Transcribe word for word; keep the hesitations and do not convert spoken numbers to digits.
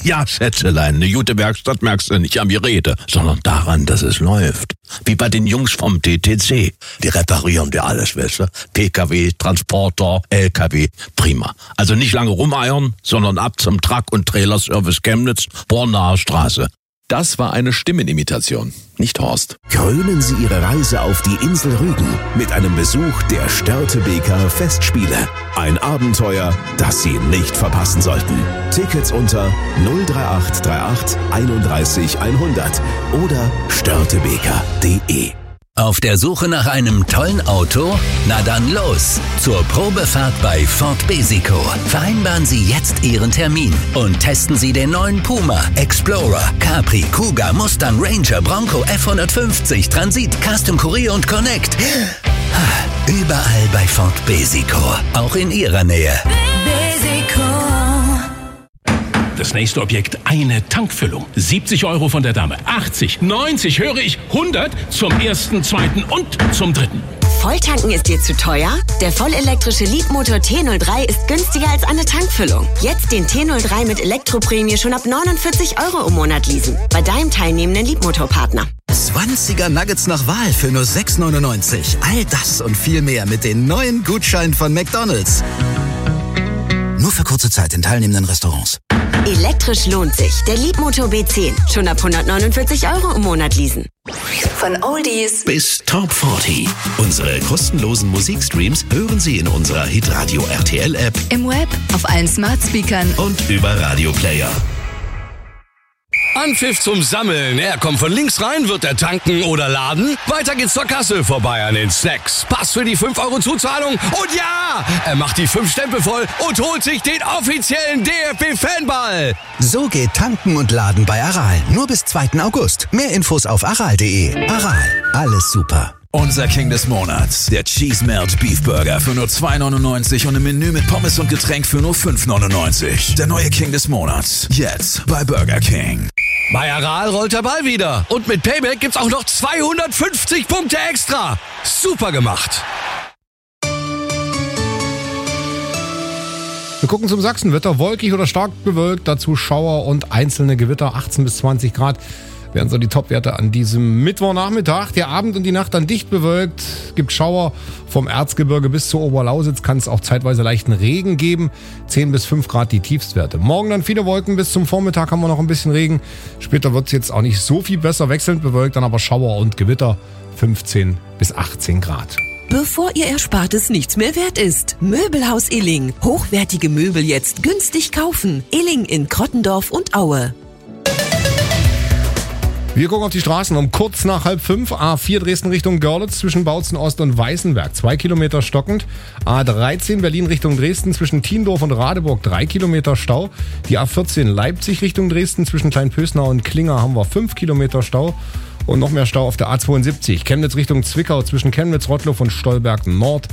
Ja, Schätzelein, eine gute Werkstatt merkst du nicht an mir Rede, sondern daran, dass es läuft. Wie bei den Jungs vom T T C. Die reparieren dir alles, weißt du? P K W, Transporter, L K W. Prima. Also nicht lange rumeiern, sondern ab zum Truck- und Trailerservice Chemnitz, Bornaer Straße. Das war eine Stimmenimitation, nicht Horst. Krönen Sie Ihre Reise auf die Insel Rügen mit einem Besuch der Störtebeker Festspiele. Ein Abenteuer, das Sie nicht verpassen sollten. Tickets unter null drei acht drei acht einunddreißig hundert oder störtebeker punkt de. Auf der Suche nach einem tollen Auto? Na dann los! Zur Probefahrt bei Ford Besico. Vereinbaren Sie jetzt Ihren Termin und testen Sie den neuen Puma, Explorer, Capri, Kuga, Mustang, Ranger, Bronco, F hundertfünfzig, Transit, Custom Courier und Connect. Überall bei Ford Besico. Auch in Ihrer Nähe. Besico. Das nächste Objekt, eine Tankfüllung. siebzig Euro von der Dame. achtzig, neunzig, höre ich, hundert zum ersten, zweiten und zum dritten. Volltanken ist dir zu teuer? Der vollelektrische Leadmotor T null drei ist günstiger als eine Tankfüllung. Jetzt den T null drei mit Elektroprämie schon ab neunundvierzig Euro im Monat leasen. Bei deinem teilnehmenden Leadmotorpartner. zwanziger Nuggets nach Wahl für nur sechs neunundneunzig. All das und viel mehr mit den neuen Gutscheinen von McDonald's. Nur für kurze Zeit in teilnehmenden Restaurants. Elektrisch lohnt sich. Der Leadmotor B zehn. Schon ab hundertneunundvierzig Euro im Monat leasen. Von Oldies Bis Top vierzig. Unsere kostenlosen Musikstreams hören Sie in unserer Hitradio R T L App im Web, auf allen Smart Speakern und über Radioplayer. Anpfiff zum Sammeln. Er kommt von links rein, wird er tanken oder laden. Weiter geht's zur Kasse, vorbei an den Snacks. Pass für die fünf Euro Zuzahlung. Und ja, er macht die fünf Stempel voll und holt sich den offiziellen D F B-Fanball. So geht Tanken und Laden bei Aral. Nur bis zweiten August. Mehr Infos auf aral punkt de. Aral. Alles super. Unser King des Monats, der Cheese Melt Beef Burger für nur zwei neunundneunzig und im Menü mit Pommes und Getränk für nur fünf neunundneunzig. Der neue King des Monats, jetzt bei Burger King. Bei Aral rollt der Ball wieder. Und mit Payback gibt's auch noch zweihundertfünfzig Punkte extra. Super gemacht. Wir gucken zum Sachsenwetter. Wolkig oder stark bewölkt, dazu Schauer und einzelne Gewitter, achtzehn bis zwanzig Grad. Wären so die Topwerte an diesem Mittwochnachmittag. Der Abend und die Nacht dann dicht bewölkt. Gibt Schauer vom Erzgebirge bis zur Oberlausitz. Kann es auch zeitweise leichten Regen geben. zehn bis fünf Grad die Tiefstwerte. Morgen dann viele Wolken. Bis zum Vormittag haben wir noch ein bisschen Regen. Später wird es jetzt auch nicht so viel besser. Wechselnd bewölkt, dann aber Schauer und Gewitter. fünfzehn bis achtzehn Grad. Bevor Ihr Erspartes nichts mehr wert ist. Möbelhaus Illing. Hochwertige Möbel jetzt günstig kaufen. Illing in Krottendorf und Aue. Wir gucken auf die Straßen um kurz nach halb fünf. A vier Dresden Richtung Görlitz zwischen Bautzen Ost und Weißenberg. Zwei Kilometer stockend. A dreizehn Berlin Richtung Dresden zwischen Tiendorf und Radeburg. Drei Kilometer Stau. Die A vierzehn Leipzig Richtung Dresden zwischen Kleinpösnau und Klinger haben wir fünf Kilometer Stau. Und noch mehr Stau auf der A zweiundsiebzig. Chemnitz Richtung Zwickau zwischen Chemnitz, Rottloff und Stolberg Nord.